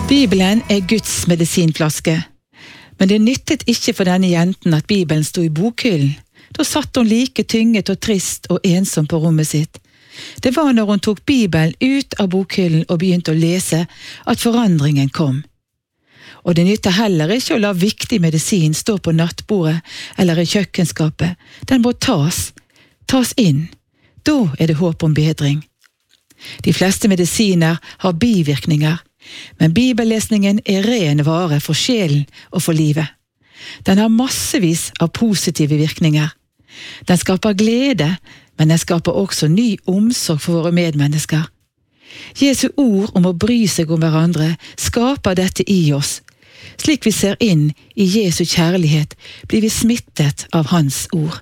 Bibelen Guds medisinflaske. Men det nyttet ikke for denne jenten at Bibelen stod i bokhyllen. Da satt hun like tynget og trist og ensom på rommet sitt. Det var når hun tok Bibelen ut av bokhyllen og begynte å lese at forandringen kom. Og det nytter heller ikke å la viktig medisin stå på nattbordet eller i kjøkkenskapet. Den må tas inn. Da det håp om bedring. De fleste medisiner har bivirkninger, men bibellesningen ren vare for sjelen og for livet. Den har massevis av positive virkninger. Den skaper glede, men den skaper også ny omsorg for våre medmennesker. Jesu ord om å bry seg om hverandre skaper dette i oss. Slik vi ser inn i Jesu kjærlighet, blir vi smittet av hans ord.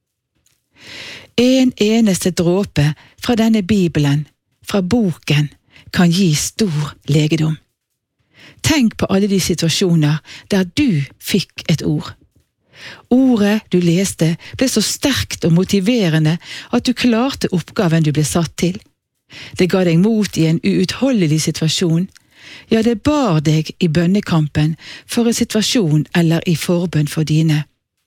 En eneste dråpe fra denne Bibelen, fra boken, kan gi stor legedom. Tenk på alle de situasjoner der du fikk et ord. Ordet du leste ble så sterkt og motiverende at du klarte oppgaven du ble satt til. Det ga deg mot i en uutholdelig situasjon. Ja, det bar deg i bønnekampen for en situasjon eller i forbønn for dine.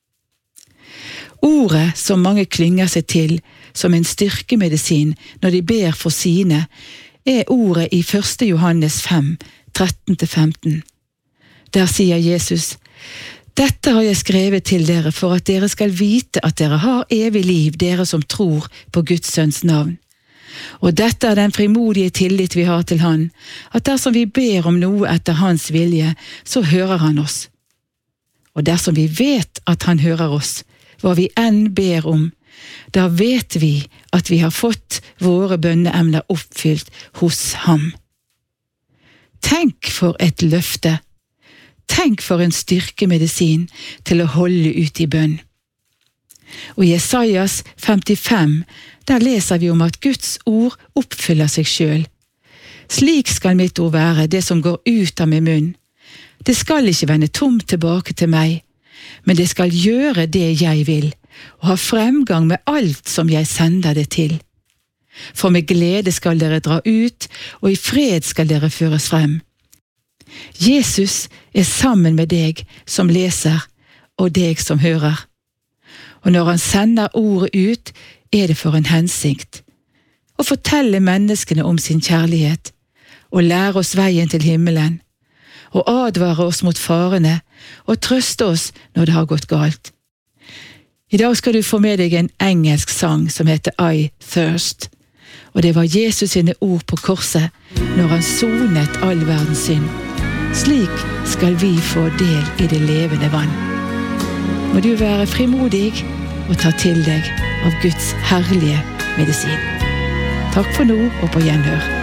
Ordet som mange klynger seg til som en styrkemedisin når de ber for sine, ordet i 1. Johannes 5, 13-15. Der sier Jesus: «Dette har jeg skrevet til dere for at dere skal vite at dere har evig liv, dere som tror på Guds sønns navn. Og dette den frimodige tillit vi har til han, at dersom vi ber om noe etter hans vilje, så hører han oss. Og dersom vi vet at han hører oss, hva vi enn ber om, da vet vi at vi har fått våre bønneemner oppfylt hos ham.» Tenk for et løfte! Tenk for en styrkemedisin til å holde ut i bønn. Og i Jesajas 55, der leser vi om at Guds ord oppfyller seg selv. «Slik skal mitt ord være, det som går ut av min munn. Det skal ikke vende tomt tilbake til meg, men det skal gjøre det jeg vil, og ha fremgang med alt som jeg sender det til. For med glede skal dere dra ut, og i fred skal dere føres frem.» Jesus sammen med deg som leser, og deg som hører. Og når han sender ordet ut, det for en hensikt. Å fortelle menneskene om sin kjærlighet, og lære oss veien til himmelen, og advare oss mot farene, og trøste oss når det har gått galt. I dag skal du få med deg en engelsk sang som heter I Thirst, og det var Jesus sine ord på korset når han sonet all verdens synd. Slik skal vi få del i det levende vann. Må du være frimodig og ta til deg av Guds herlige medisin. Takk for nå og på gjenhør.